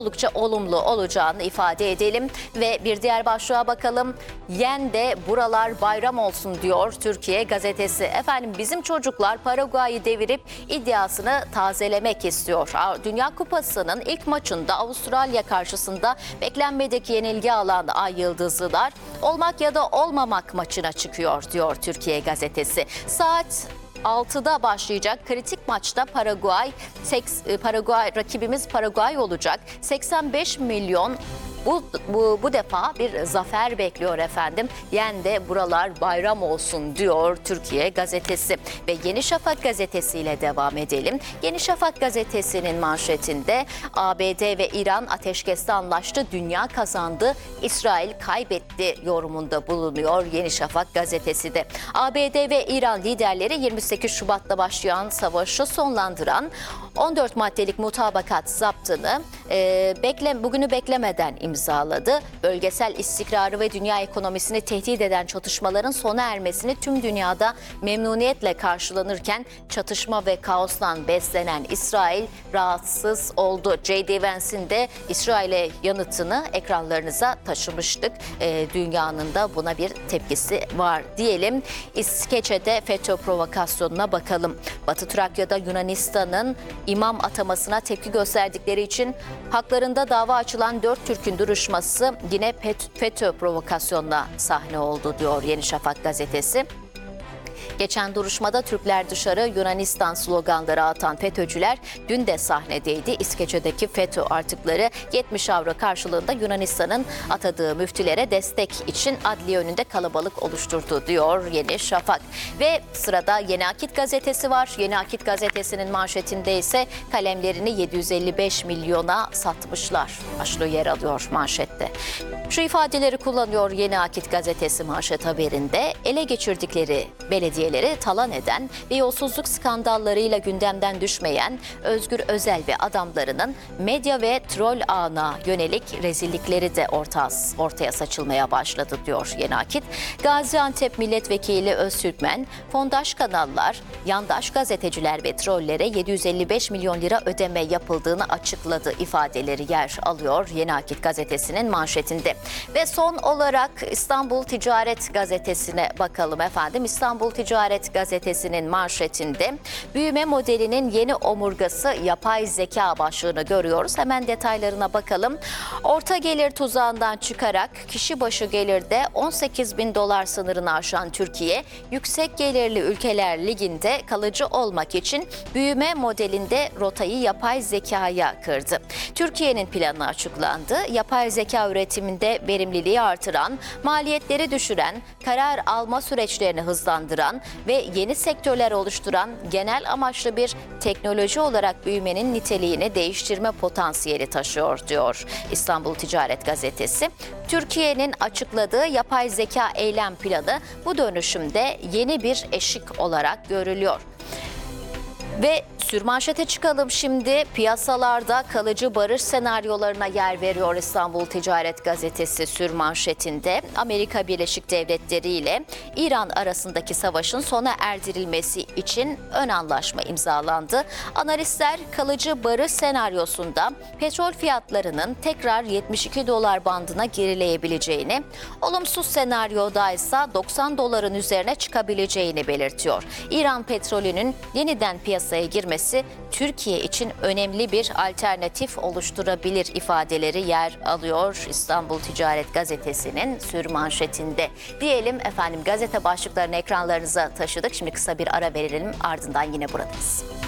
oldukça olumlu olacağını ifade edelim ve bir diğer başlığa bakalım. Yen de buralar bayram olsun diyor Türkiye gazetesi. Efendim bizim çocuklar Paraguay'ı devirip iddiasını tazelemek istiyor. Dünya Kupası'nın ilk maçında Avustralya karşısında beklenmedik yenilgi alan Ay Yıldızlılar olmak ya da olmamak maçına çıkıyor diyor Türkiye gazetesi. Saat 6'da başlayacak kritik maçta rakibimiz Paraguay olacak. 85 milyon bu defa bir zafer bekliyor efendim. Yen de buralar bayram olsun diyor Türkiye gazetesi. Ve Yeni Şafak gazetesiyle devam edelim. Yeni Şafak gazetesinin manşetinde ABD ve İran ateşkeste anlaştı, dünya kazandı, İsrail kaybetti yorumunda bulunuyor Yeni Şafak gazetesi de. ABD ve İran liderleri 28 Şubat'ta başlayan savaşı sonlandıran 14 maddelik mutabakat zaptını bugünü beklemeden imzaladı. Bölgesel istikrarı ve dünya ekonomisini tehdit eden çatışmaların sona ermesini tüm dünyada memnuniyetle karşılanırken çatışma ve kaostan beslenen İsrail rahatsız oldu. J.D. Vance'in de İsrail'e yanıtını ekranlarınıza taşımıştık. Dünyanın da buna bir tepkisi var diyelim. İskeçe'de FETÖ provokasyonuna bakalım. Batı Trakya'da Yunanistan'ın imam atamasına tepki gösterdikleri için haklarında dava açılan 4 Türk'ün duruşması yine FETÖ provokasyonuna sahne oldu diyor Yeni Şafak gazetesi. Geçen duruşmada Türkler dışarı Yunanistan sloganları atan FETÖ'cüler dün de sahnedeydi. İskeçe'deki FETÖ artıkları 70 avro karşılığında Yunanistan'ın atadığı müftülere destek için adliye önünde kalabalık oluşturdu diyor Yeni Şafak. Ve sırada Yeni Akit gazetesi var. Yeni Akit gazetesinin manşetinde ise kalemlerini 755 milyona satmışlar başlığı yer alıyor manşette. Şu ifadeleri kullanıyor Yeni Akit gazetesi manşet haberinde. Ele geçirdikleri belediyeleri talan eden ve yolsuzluk skandallarıyla gündemden düşmeyen Özgür Özel ve adamlarının medya ve troll ağına yönelik rezillikleri de ortaya saçılmaya başladı diyor Yeni Akit. Gaziantep Milletvekili Öztürkmen, fondaş kanallar, yandaş gazeteciler ve trollere 755 milyon lira ödeme yapıldığını açıkladı ifadeleri yer alıyor Yeni Akit gazetesinin manşetinde. Ve son olarak İstanbul Ticaret Gazetesi'ne bakalım efendim. İstanbul Ticaret Gazetesi'nin manşetinde büyüme modelinin yeni omurgası yapay zeka başlığını görüyoruz. Hemen detaylarına bakalım. Orta gelir tuzağından çıkarak kişi başı gelirde 18 bin dolar sınırını aşan Türkiye, yüksek gelirli ülkeler liginde kalıcı olmak için büyüme modelinde rotayı yapay zekaya kırdı. Türkiye'nin planı açıklandı. Yapay zeka üretiminde verimliliği artıran, maliyetleri düşüren, karar alma süreçlerini hızlandıran ve yeni sektörler oluşturan genel amaçlı bir teknoloji olarak büyümenin niteliğini değiştirme potansiyeli taşıyor diyor İstanbul Ticaret Gazetesi. Türkiye'nin açıkladığı yapay zeka eylem planı bu dönüşümde yeni bir eşik olarak görülüyor. Ve sürmanşete çıkalım şimdi. Piyasalarda kalıcı barış senaryolarına yer veriyor İstanbul Ticaret Gazetesi sürmanşetinde. Amerika Birleşik Devletleri ile İran arasındaki savaşın sona erdirilmesi için ön anlaşma imzalandı. Analistler kalıcı barış senaryosunda petrol fiyatlarının tekrar 72 dolar bandına gerileyebileceğini, olumsuz senaryoda ise 90 doların üzerine çıkabileceğini belirtiyor. İran petrolünün yeniden piyasaya girmesi Türkiye için önemli bir alternatif oluşturabilir ifadeleri yer alıyor İstanbul Ticaret Gazetesi'nin sürmanşetinde. Diyelim efendim, gazete başlıklarını ekranlarınıza taşıdık. Şimdi kısa bir ara verelim, ardından yine buradayız.